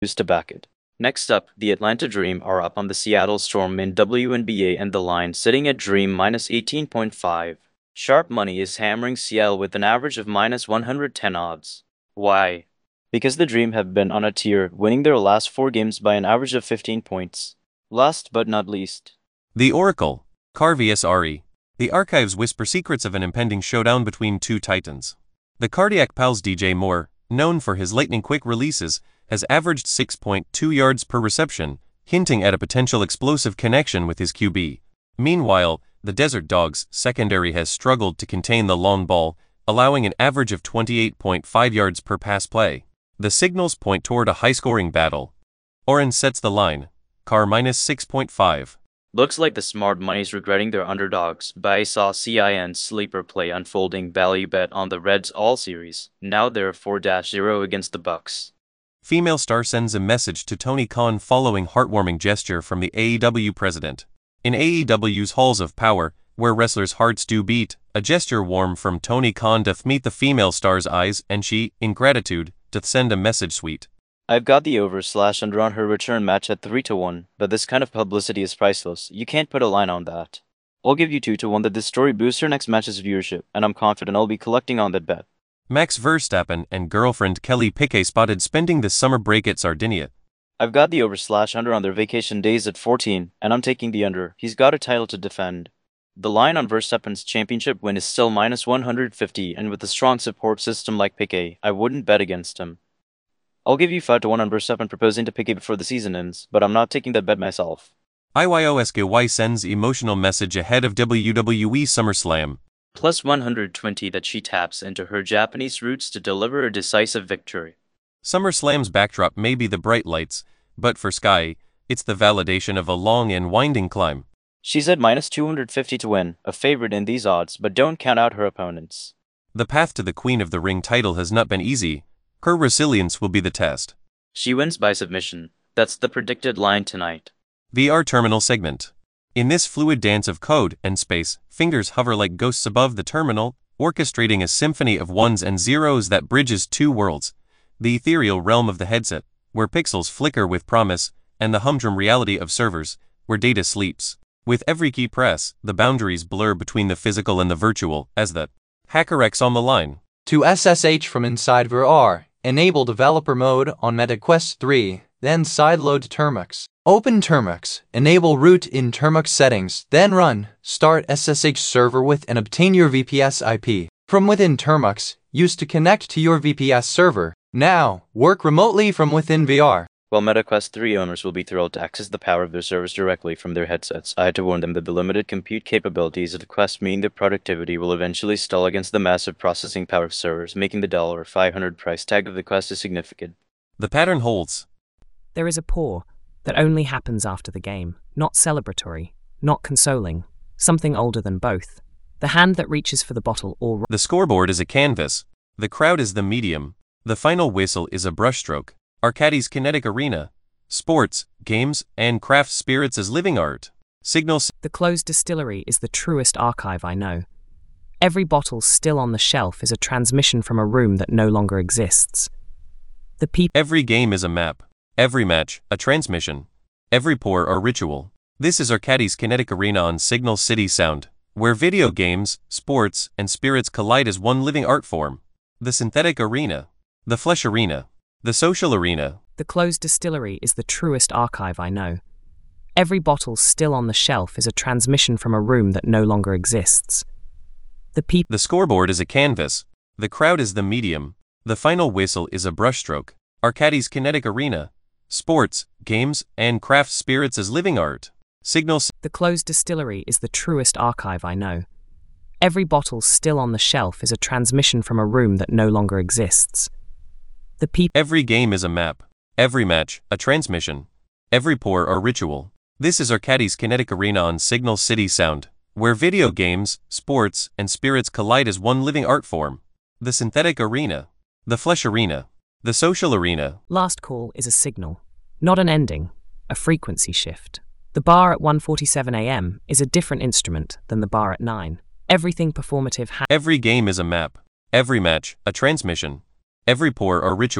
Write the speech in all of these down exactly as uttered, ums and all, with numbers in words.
to back it. Next up, the Atlanta Dream are up on the Seattle Storm in W N B A and the line sitting at Dream minus eighteen point five. Sharp Money is hammering Seattle with an average of minus one hundred ten odds. Why? Because the Dream have been on a tear, winning their last four games by an average of fifteen points. Last but not least, The Oracle, Car vs Ari. The archives whisper secrets of an impending showdown between two titans. The Cardiac Pals D J Moore, known for his lightning-quick releases, has averaged six point two yards per reception, hinting at a potential explosive connection with his Q B. Meanwhile, the Desert Dogs secondary has struggled to contain the long ball, allowing an average of twenty-eight point five yards per pass play. The signals point toward a high-scoring battle. Oren sets the line, Car minus six point five. Looks like the smart money's regretting their underdogs, but I saw C I N's sleeper play unfolding value bet on the Reds all series. Now they're four to zero against the Bucks. Female star sends a message to Tony Khan following heartwarming gesture from the A E W president. In A E W's Halls of Power, where wrestlers' hearts do beat, a gesture warm from Tony Khan doth meet the female star's eyes, and she, in gratitude, doth send a message sweet. I've got the over slash under on her return match at three to one, but this kind of publicity is priceless. You can't put a line on that. I'll give you two to one that this story boosts her next match's viewership, and I'm confident I'll be collecting on that bet. Max Verstappen and girlfriend Kelly Piquet spotted spending this summer break at Sardinia. I've got the over slash under on their vacation days at fourteen, and I'm taking the under. He's got a title to defend. The line on Verstappen's championship win is still minus one hundred fifty, and with a strong support system like Piquet, I wouldn't bet against him. I'll give you five to one on Verstappen proposing to Piquet before the season ends, but I'm not taking that bet myself. I Y O S K Y sends emotional message ahead of W W E SummerSlam. Plus one hundred twenty that she taps into her Japanese roots to deliver a decisive victory. SummerSlam's backdrop may be the bright lights, but for Sky, it's the validation of a long and winding climb. She's at minus two hundred fifty to win, a favorite in these odds, but don't count out her opponents. The path to the Queen of the Ring title has not been easy. Her resilience will be the test. She wins by submission. That's the predicted line tonight. V R Terminal segment. In this fluid dance of code and space, fingers hover like ghosts above the terminal, orchestrating a symphony of ones and zeros that bridges two worlds. The ethereal realm of the headset, where pixels flicker with promise, and the humdrum reality of servers, where data sleeps. With every key press, the boundaries blur between the physical and the virtual, as the HackerX on the line. To S S H from inside V R, enable developer mode on MetaQuest three, then sideload Termux. Open Termux, enable root in Termux settings, then run, start S S H server with and obtain your V P S I P from within Termux, used to connect to your V P S server. Now, work remotely from within V R. While MetaQuest three owners will be thrilled to access the power of their servers directly from their headsets, I had to warn them that the limited compute capabilities of the Quest mean their productivity will eventually stall against the massive processing power of servers, making the five hundred dollars price tag of the Quest significant. The pattern holds. There is a pour that only happens after the game, not celebratory, not consoling, something older than both. The hand that reaches for the bottle or... The scoreboard is a canvas. The crowd is the medium. The final whistle is a brushstroke. Arcadis Kinetic Arena. Sports, games, and craft spirits as living art. Signal. The closed distillery is the truest archive I know. Every bottle still on the shelf is a transmission from a room that no longer exists. The people. Every game is a map. Every match, a transmission. Every pour, a ritual. This is Arcadis Kinetic Arena on Signal City Sound, where video games, sports, and spirits collide as one living art form. The synthetic arena. The flesh arena. The social arena. The closed distillery is the truest archive I know. Every bottle still on the shelf is a transmission from a room that no longer exists. The people. The scoreboard is a canvas. The crowd is the medium. The final whistle is a brushstroke. Arcadis Kinetic Arena. Sports, games, and craft spirits as living art. Signal. The closed distillery is the truest archive I know. Every bottle still on the shelf is a transmission from a room that no longer exists. The people. Every game is a map. Every match, a transmission. Every pour, a ritual. This is Arcadis Kinetic Arena on Signal City Sound, where video games, sports, and spirits collide as one living art form. The synthetic arena. The flesh arena. The social arena. Last call is a signal, not an ending, a frequency shift. The bar at one forty-seven a m is a different instrument than the bar at nine. Everything performative ha- Every game is a map. Every match, a transmission. Every pour, a ritual.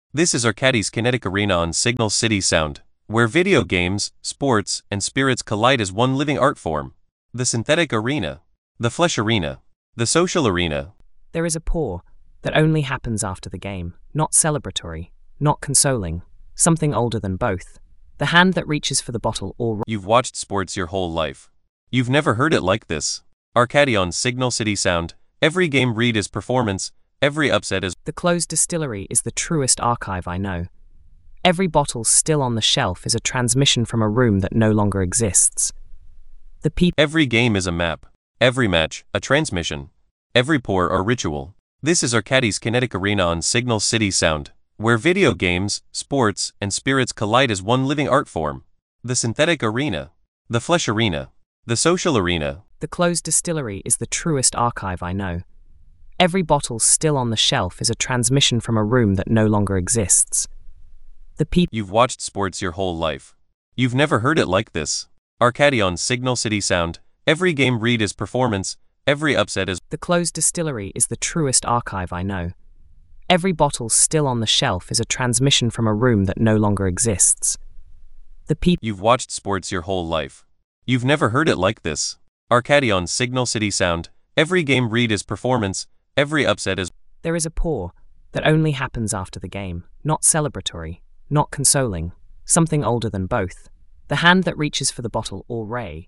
This is Arcadis Kinetic Arena on Signal City Sound, where video games, sports, and spirits collide as one living art form. The synthetic arena, the flesh arena, the social arena. There is a pour that only happens after the game, not celebratory, not consoling, something older than both. The hand that reaches for the bottle or... You've watched sports your whole life. You've never heard it like this. Arcadi on Signal City Sound, every game read is performance, every upset is... The closed distillery is the truest archive I know. Every bottle still on the shelf is a transmission from a room that no longer exists. The peop... Every game is a map. Every match, a transmission. Every pour or ritual. This is Arcadi's Kinetic Arena on Signal City Sound, where video games, sports, and spirits collide as one living art form. The synthetic arena, the flesh arena, the social arena. The closed distillery is the truest archive I know. Every bottle still on the shelf is a transmission from a room that no longer exists. The peop... You've watched sports your whole life. You've never heard it like this. Arcadi on Signal City Sound, every game read is performance, every upset is... The closed distillery is the truest archive I know. Every bottle still on the shelf is a transmission from a room that no longer exists. The peop... You've watched sports your whole life. You've never heard it like this. Arcadi on Signal City Sound, every game read is performance, every upset is... There is a pour that only happens after the game, not celebratory, not consoling, something older than both. The hand that reaches for the bottle or ray.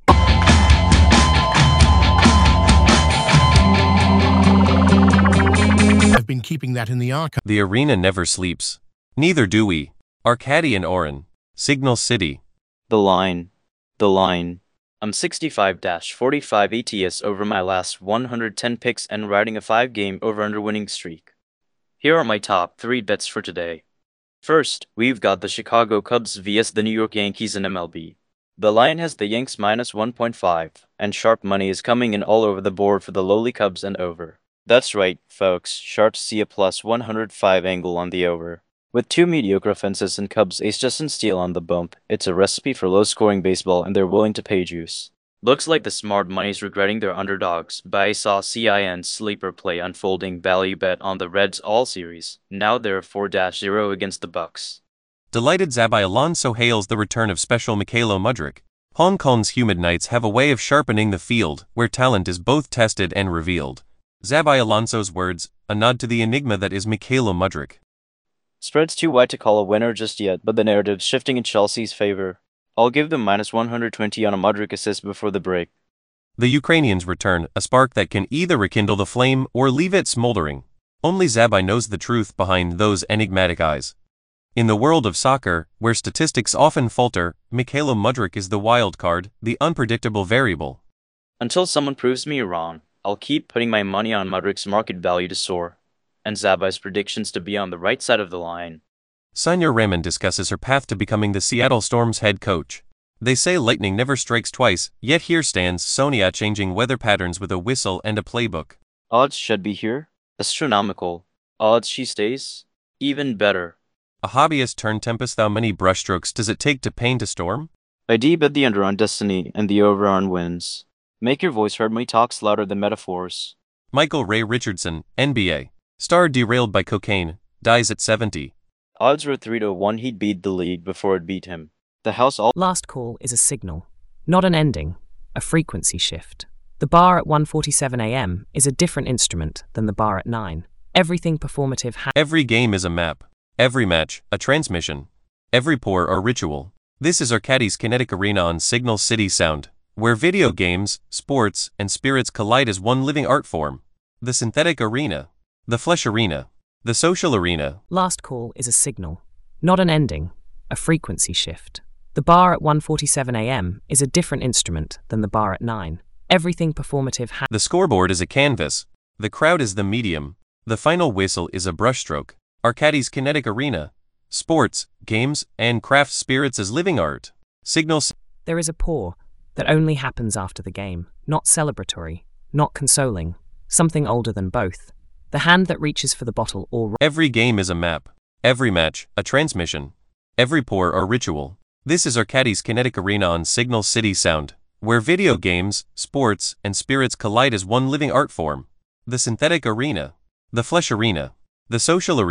I've been keeping that in the archive. The arena never sleeps. Neither do we. Arcadi and Oren. Signal City. The line. The line. I'm sixty-five forty-five A T S over my last one hundred ten picks and riding a five game over-under winning streak. Here are my top three bets for today. First, we've got the Chicago Cubs versus the New York Yankees in M L B. The line has the Yanks minus one point five, and sharp money is coming in all over the board for the lowly Cubs and over. That's right, folks, sharps see a plus one hundred five angle on the over. With two mediocre offenses and Cubs ace Justin Steele on the bump, it's a recipe for low-scoring baseball and they're willing to pay juice. Looks like the smart money's regretting their underdogs, but I saw C I N's sleeper play unfolding value bet on the Reds all series. Now they're four to zero against the Bucks. Delighted Zabai Alonso hails the return of special Mikhailo Mudryk. Hong Kong's humid nights have a way of sharpening the field, where talent is both tested and revealed. Zabai Alonso's words, a nod to the enigma that is Mikhailo Mudryk. Spread's too wide to call a winner just yet, but the narrative's shifting in Chelsea's favor. I'll give them minus one hundred twenty on a Mudryk assist before the break. The Ukrainians return, a spark that can either rekindle the flame or leave it smoldering. Only Zabai knows the truth behind those enigmatic eyes. In the world of soccer, where statistics often falter, Mikhailo Mudryk is the wild card, the unpredictable variable. Until someone proves me wrong, I'll keep putting my money on Mudryk's market value to soar, and Zabai's predictions to be on the right side of the line. Sonia Raymond discusses her path to becoming the Seattle Storm's head coach. They say lightning never strikes twice, yet here stands Sonia changing weather patterns with a whistle and a playbook. Odds should be here. Astronomical. Odds she stays? Even better. A hobbyist turned tempest. How many brushstrokes does it take to paint a storm? I D bet the under on Destiny and the over on wins. Make your voice heard. My talks louder than metaphors. Michael Ray Richardson, N B A. Star derailed by cocaine, dies at seventy. Odds were three to one he'd beat the league before it beat him. The house all... Last call is a signal, not an ending, a frequency shift. The bar at one forty-seven a m is a different instrument than the bar at nine. Everything performative ha- Every game is a map. Every match, a transmission. Every pour or ritual. This is Arcadi's Kinetic Arena on Signal City Sound, where video games, sports, and spirits collide as one living art form. The synthetic arena. The flesh arena. The social arena. Last call is a signal, not an ending, a frequency shift. The bar at one forty-seven a m is a different instrument than the bar at nine. Everything performative ha- The scoreboard is a canvas. The crowd is the medium. The final whistle is a brushstroke. Arcadi's Kinetic Arena. Sports, games, and craft spirits as living art. Signal. There is a pour that only happens after the game, not celebratory, not consoling, something older than both. The hand that reaches for the bottle or... Every game is a map. Every match, a transmission. Every pour or ritual. This is Arcadi's Kinetic Arena on Signal City Sound, where video games, sports, and spirits collide as one living art form. The synthetic arena. The flesh arena. The social arena.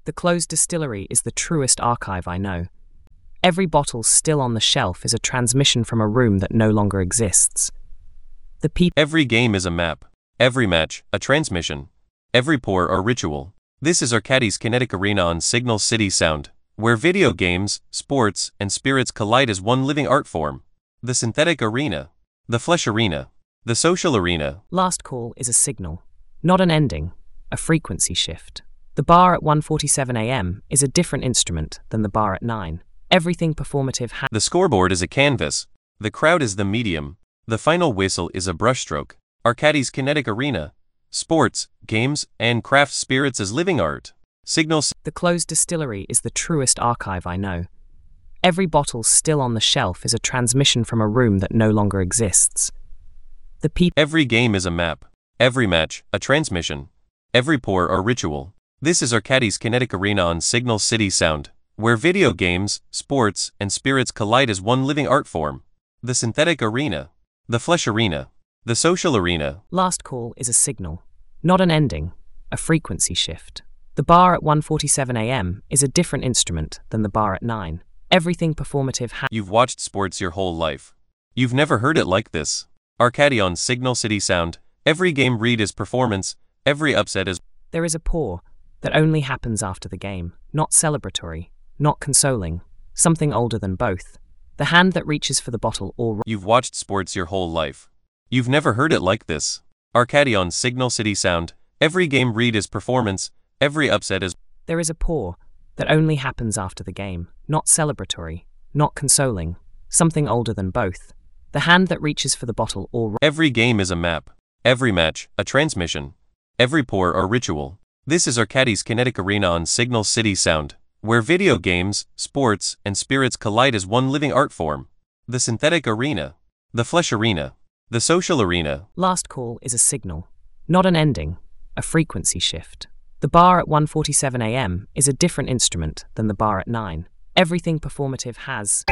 The closed distillery is the truest archive I know. Every bottle still on the shelf is a transmission from a room that no longer exists. The people. Every game is a map. Every match, a transmission. Every pour, a ritual. This is Arcadis Kinetic Arena on Signal City Sound, where video games, sports, and spirits collide as one living art form. The synthetic arena. The flesh arena. The social arena. Last call is a signal, not an ending, a frequency shift. The bar at one forty-seven a m is a different instrument than the bar at nine. Everything performative ha- The scoreboard is a canvas. The crowd is the medium. The final whistle is a brushstroke. Arcadis Kinetic Arena. Sports, games, and craft spirits as living art. Signal. The closed distillery is the truest archive I know. Every bottle still on the shelf is a transmission from a room that no longer exists. The people. Every game is a map. Every match, a transmission. Every pour, a ritual. This is Arcadis Kinetic Arena on Signal City Sound, where video games, sports, and spirits collide as one living art form. The synthetic arena. The flesh arena. The social arena. Last call is a signal, not an ending, a frequency shift. The bar at one forty-seven a m is a different instrument than the bar at nine. Everything performative ha- You've watched sports your whole life. You've never heard it like this. Arcadi on Signal City Sound. Every game read is performance. Every upset is. There is a pour that only happens after the game, not celebratory, not consoling, something older than both. The hand that reaches for the bottle or. You've watched sports your whole life. You've never heard it like this. Arcadi on Signal City Sound. Every game read is performance. Every upset is. There is a pour that only happens after the game, not celebratory, not consoling, something older than both. The hand that reaches for the bottle or. Every game is a map. Every match, a transmission. Every pour, a ritual. This is Arcadis Kinetic Arena on Signal City Sound, where video games, sports, and spirits collide as one living art form. The synthetic arena. The flesh arena. The social arena. Last call is a signal, not an ending, a frequency shift. The bar at one forty-seven a m is a different instrument than the bar at nine. Everything performative has.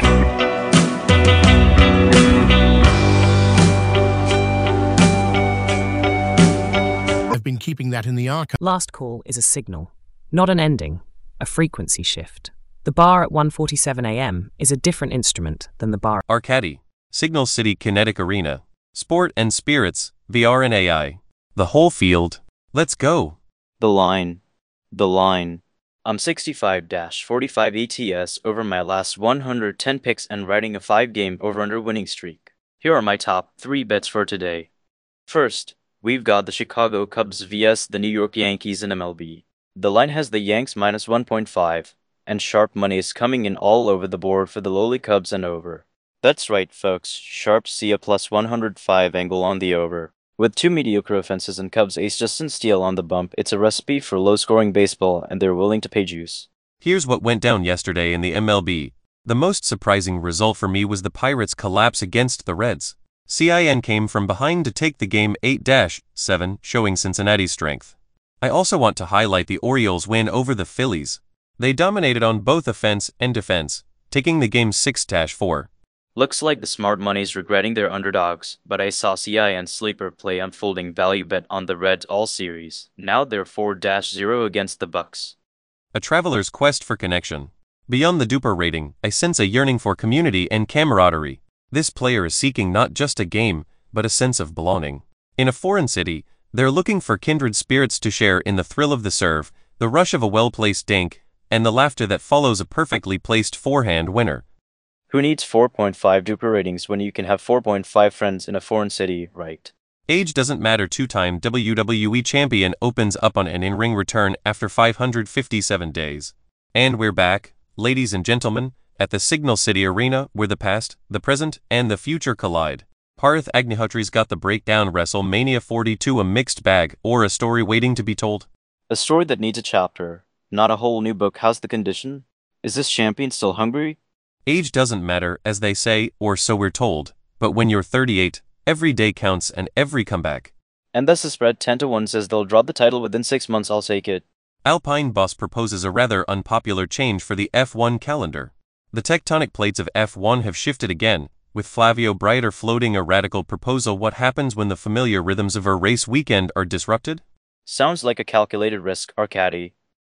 I've been keeping that in the archive. Last call is a signal, not an ending, a frequency shift. The bar at one forty-seven a m is a different instrument than the bar. Arcadi. Signal City Kinetic Arena. Sport and spirits, V R and A I. The whole field. Let's go. The line. The line. I'm sixty-five forty-five A T S over my last one hundred ten picks and riding a five game over-under winning streak. Here are my top three bets for today. First, we've got the Chicago Cubs versus the New York Yankees in M L B. The line has the Yanks minus one point five, and sharp money is coming in all over the board for the lowly Cubs and over. That's right, folks, sharps see a plus one hundred five angle on the over. With two mediocre offenses and Cubs ace Justin Steele on the bump, it's a recipe for low-scoring baseball, and they're willing to pay juice. Here's what went down yesterday in the M L B. The most surprising result for me was the Pirates' collapse against the Reds. C I N came from behind to take the game eight seven, showing Cincinnati's strength. I also want to highlight the Orioles' win over the Phillies. They dominated on both offense and defense, taking the game six four. Looks like the smart money's regretting their underdogs, but I saw C I N sleeper play unfolding value bet on the Reds all series. Now they're four zero against the Bucks. A traveler's quest for connection. Beyond the duper rating, I sense a yearning for community and camaraderie. This player is seeking not just a game, but a sense of belonging. In a foreign city, they're looking for kindred spirits to share in the thrill of the serve, the rush of a well-placed dink, and the laughter that follows a perfectly placed forehand winner. Who needs four point five duper ratings when you can have four point five friends in a foreign city, right? Age doesn't matter. Two-time W W E champion opens up on an in-ring return after five hundred fifty-seven days. And we're back, ladies and gentlemen, at the Signal City Arena, where the past, the present, and the future collide. Parth Agnihotri's got the breakdown. WrestleMania forty-two, a mixed bag, or a story waiting to be told? A story that needs a chapter, not a whole new book. How's the condition? Is this champion still hungry? Age doesn't matter, as they say, or so we're told, but when you're thirty-eight, every day counts and every comeback. And thus the spread ten to one says they'll drop the title within six months. I'll take it. Alpine Boss proposes a rather unpopular change for the F one calendar. The tectonic plates of F one have shifted again, with Flavio Briatore floating a radical proposal. What happens when the familiar rhythms of a race weekend are disrupted? Sounds like a calculated risk, Arcadi.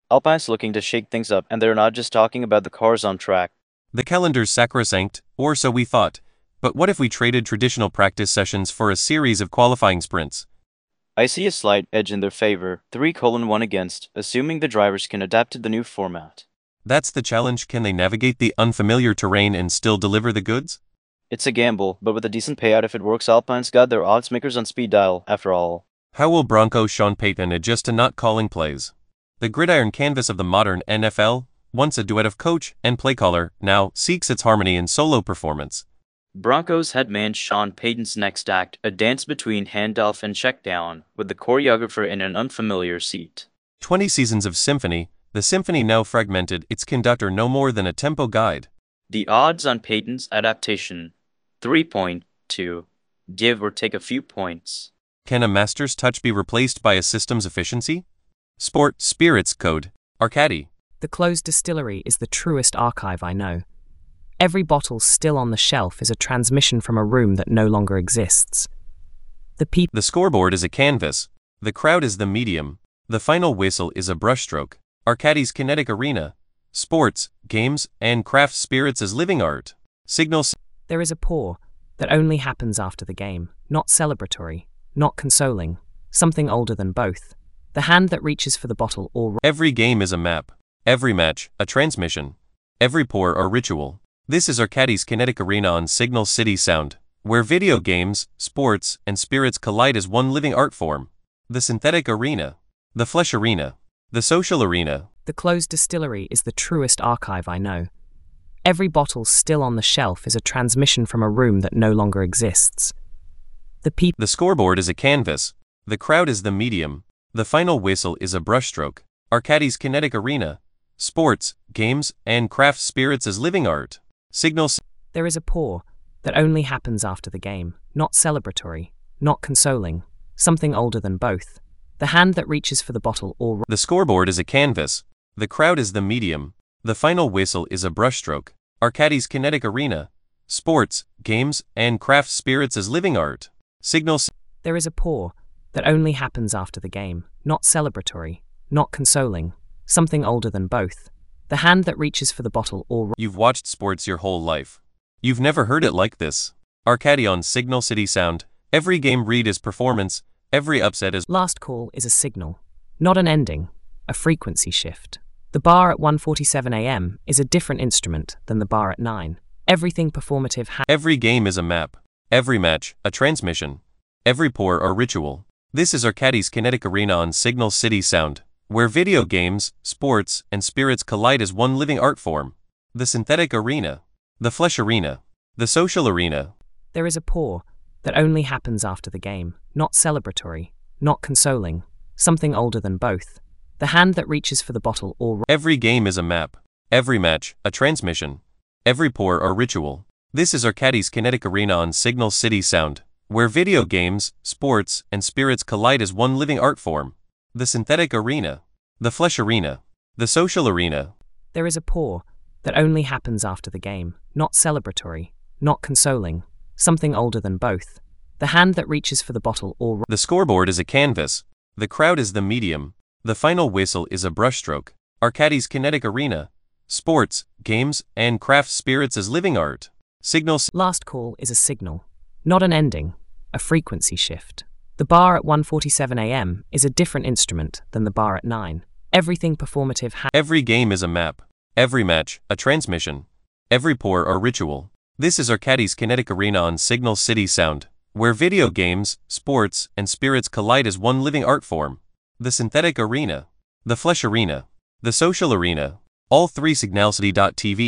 Alpine's looking to shake things up, and they're not just talking about the cars on track. The calendar's sacrosanct, or so we thought. But what if we traded traditional practice sessions for a series of qualifying sprints? I see a slight edge in their favor, three colon one against, assuming the drivers can adapt to the new format. That's the challenge. Can they navigate the unfamiliar terrain and still deliver the goods? It's a gamble, but with a decent payout if it works. Alpine's got their odds makers on speed dial, after all. How will Bronco Sean Payton adjust to not calling plays? The gridiron canvas of the modern N F L, once a duet of coach and play caller, now seeks its harmony in solo performance. Broncos head man Sean Payton's next act, a dance between handoff and checkdown, with the choreographer in an unfamiliar seat. Twenty seasons of symphony, the symphony now fragmented, its conductor no more than a tempo guide. The odds on Payton's adaptation, three point two, give or take a few points. Can a master's touch be replaced by a system's efficiency? Sport Spirits Code, Arcadi. The closed distillery is the truest archive I know. Every bottle still on the shelf is a transmission from a room that no longer exists. The people. The scoreboard is a canvas. The crowd is the medium. The final whistle is a brushstroke. Arcadi's kinetic arena. Sports, games, and craft spirits as living art. Signal. There is a pour that only happens after the game, not celebratory, not consoling, something older than both. The hand that reaches for the bottle or. Every game is a map. Every match, a transmission. Every pour, a ritual. This is Arcadi's kinetic arena on Signal City Sound, where video games, sports, and spirits collide as one living art form. The synthetic arena. The flesh arena. The social arena. The closed distillery is the truest archive I know. Every bottle still on the shelf is a transmission from a room that no longer exists. The people. The scoreboard is a canvas. The crowd is the medium. The final whistle is a brushstroke. Arcadi's kinetic arena. Sports, games, and craft spirits as living art. Signal. There is a pour that only happens after the game, not celebratory, not consoling, something older than both. The hand that reaches for the bottle or. The scoreboard is a canvas. The crowd is the medium. The final whistle is a brushstroke. Arcadi's kinetic arena. Sports, games, and craft spirits as living art. Signal. There is a pour that only happens after the game, not celebratory, not consoling, something older than both. The hand that reaches for the bottle or. You've watched sports your whole life. You've never heard it like this. Arcadi on Signal City Sound. Every game read is performance. Every upset is. Last call is a signal, not an ending, a frequency shift. The bar at one forty-seven a m is a different instrument than the bar at nine. Everything performative ha- Every game is a map. Every match, a transmission. Every pour, a ritual. This is Arcadi's kinetic arena on Signal City Sound, where video games, sports, and spirits collide as one living art form. The synthetic arena. The flesh arena. The social arena. There is a pour that only happens after the game, not celebratory, not consoling, something older than both. The hand that reaches for the bottle or. Every game is a map. Every match, a transmission. Every pour, a ritual. This is Arcadi's kinetic arena on Signal City Sound, where video games, sports, and spirits collide as one living art form. The synthetic arena. The flesh arena. The social arena. There is a pour that only happens after the game, not celebratory, not consoling, something older than both. The hand that reaches for the bottle or. The scoreboard is a canvas. The crowd is the medium. The final whistle is a brushstroke. Arcadi's kinetic arena. Sports, games, and craft spirits as living art. Signal. Last call is a signal, not an ending, a frequency shift. The bar at one forty-seven a m is a different instrument than the bar at nine. Everything performative ha- Every game is a map. Every match, a transmission. Every pour, a ritual. This is Arcadi's kinetic arena on Signal City Sound, where video games, sports, and spirits collide as one living art form. The synthetic arena. The flesh arena. The social arena. All three Signalcity dot T V